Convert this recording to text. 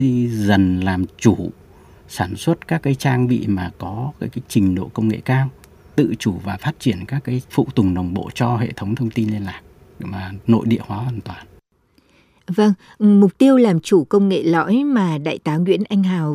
Đi dần làm chủ sản xuất các cái trang bị mà có cái trình độ công nghệ cao, tự chủ và phát triển các cái phụ tùng đồng bộ cho hệ thống thông tin liên lạc mà nội địa hóa hoàn toàn. Vâng, mục tiêu làm chủ công nghệ lõi mà Đại tá Nguyễn Anh Hào